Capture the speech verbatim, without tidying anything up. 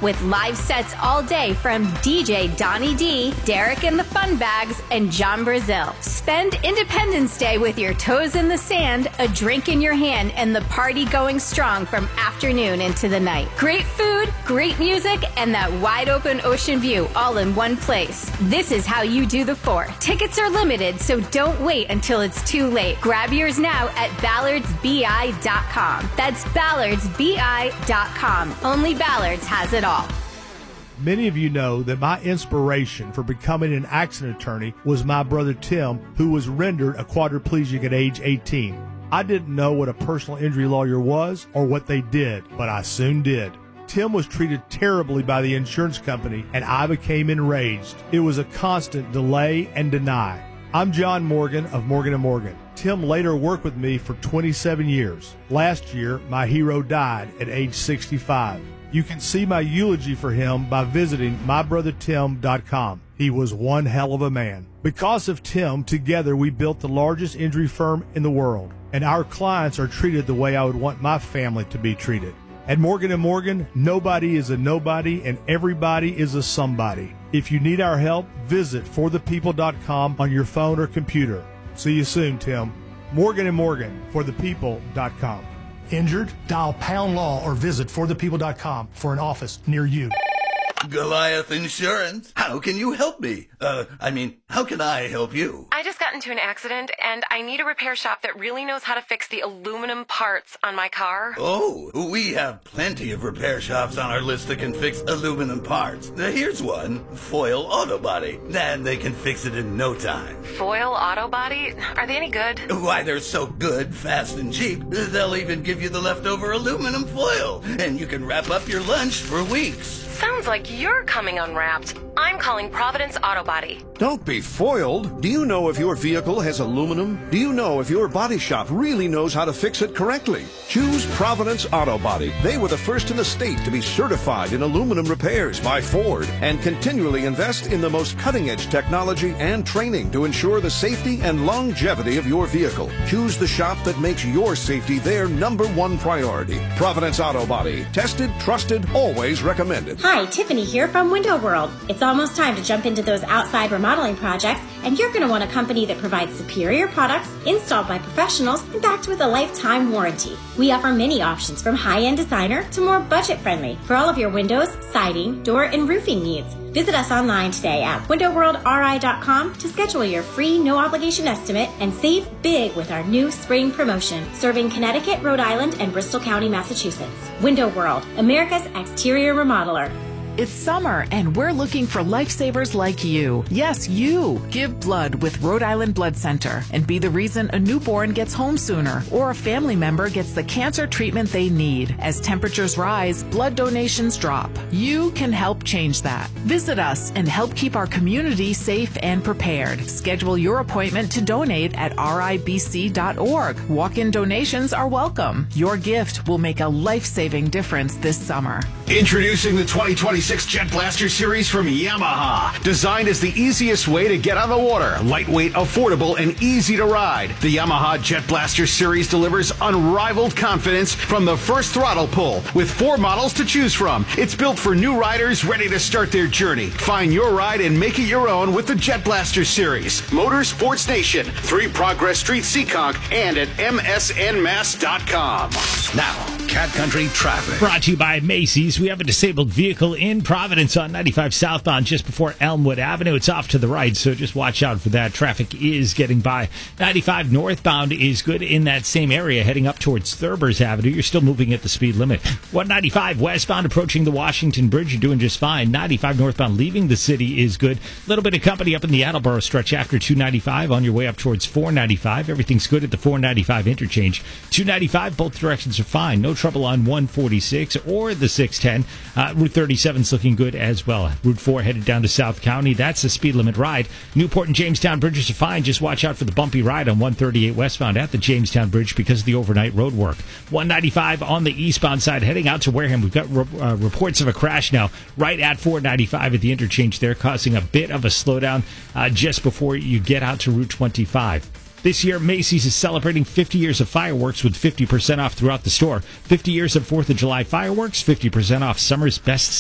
with live sets all day from D J Donnie D, Derek and the Fun Bags, and John Brazil. Spend Independence Day with your toes in the sand, a drink in your hand, and the party going strong from afternoon into the night. Great food, great music, and that wide open ocean view all in one place. This is how you do the fourth. Tickets are limited, so don't wait until it's too late. Grab yours now at ballards b i dot com. That's ballards b i dot com. Only Ballards has it all. Many of you know that my inspiration for becoming an accident attorney was my brother Tim, who was rendered a quadriplegic at age eighteen. I didn't know what a personal injury lawyer was or what they did, but I soon did. Tim was treated terribly by the insurance company, and I became enraged. It was a constant delay and deny. I'm John Morgan of Morgan and Morgan. Tim later worked with me for twenty-seven years. Last year, my hero died at age sixty-five. You can see my eulogy for him by visiting my brother tim dot com. He was one hell of a man. Because of Tim, together we built the largest injury firm in the world, and our clients are treated the way I would want my family to be treated. At Morgan and Morgan, nobody is a nobody and everybody is a somebody. If you need our help, visit for the people dot com on your phone or computer. See you soon, Tim. Morgan and Morgan, for the people dot com. Injured? Dial Pound Law or visit for the people dot com for an office near you. Goliath Insurance. How can you help me? Uh, I mean, how can I help you? I just got into an accident, and I need a repair shop that really knows how to fix the aluminum parts on my car. Oh, we have plenty of repair shops on our list that can fix aluminum parts. Now, here's one, Foil Auto Body. And they can fix it in no time. Foil Auto Body? Are they any good? Why, they're so good, fast, and cheap, they'll even give you the leftover aluminum foil. And you can wrap up your lunch for weeks. Sounds like you're coming unwrapped. I'm calling Providence Auto Body. Don't be foiled. Do you know if your vehicle has aluminum? Do you know if your body shop really knows how to fix it correctly? Choose Providence Auto Body. They were the first in the state to be certified in aluminum repairs by Ford and continually invest in the most cutting-edge technology and training to ensure the safety and longevity of your vehicle. Choose the shop that makes your safety their number one priority. Providence Auto Body. Tested, trusted, always recommended. Hi, Tiffany here from Window World. It's almost time to jump into those outside remodeling projects, and you're going to want a company that provides superior products installed by professionals and backed with a lifetime warranty. We offer many options from high-end designer to more budget-friendly for all of your windows, siding, door, and roofing needs. Visit us online today at window world r i dot com to schedule your free no-obligation estimate and save big with our new spring promotion, serving Connecticut, Rhode Island, and Bristol County, Massachusetts. Window World, America's exterior remodeler. It's summer, and we're looking for lifesavers like you. Yes, you. Give blood with Rhode Island Blood Center and be the reason a newborn gets home sooner or a family member gets the cancer treatment they need. As temperatures rise, blood donations drop. You can help change that. Visit us and help keep our community safe and prepared. Schedule your appointment to donate at r i b c dot org. Walk-in donations are welcome. Your gift will make a life-saving difference this summer. Introducing the twenty twenty-six Jet Blaster Series from Yamaha. Designed as the easiest way to get on the water. Lightweight, affordable, and easy to ride. The Yamaha Jet Blaster Series delivers unrivaled confidence from the first throttle pull. With four models to choose from, it's built for new riders ready to start their journey. Find your ride and make it your own with the Jet Blaster Series. Motorsports Nation, three Progress Street, Seekonk, and at m s n mass dot com. Now, Cat Country Traffic. Brought to you by Macy's. We have a disabled vehicle in Providence on ninety-five southbound just before Elmwood Avenue. It's off to the right, so just watch out for that. Traffic is getting by. ninety-five northbound is good in that same area, heading up towards Thurbers Avenue. You're still moving at the speed limit. one ninety-five westbound approaching the Washington Bridge. You're doing just fine. ninety-five northbound leaving the city is good. A little bit of company up in the Attleboro stretch after two ninety-five on your way up towards four ninety-five. Everything's good at the four ninety-five interchange. two ninety-five, both directions are fine. No trouble on one forty-six or the six ten. Uh, Route thirty-seven's looking good as well. Route four headed down to South County. That's a speed limit ride. Newport and Jamestown bridges are fine. Just watch out for the bumpy ride on one thirty-eight westbound at the Jamestown Bridge because of the overnight road work. one ninety-five on the eastbound side heading out to Wareham. We've got re- uh, reports of a crash now right at four ninety-five at the interchange there, causing a bit of a slowdown uh, just before you get out to Route twenty-five. This year, Macy's is celebrating fifty years of fireworks with fifty percent off throughout the store. fifty years of fourth of July fireworks, fifty percent off summer's best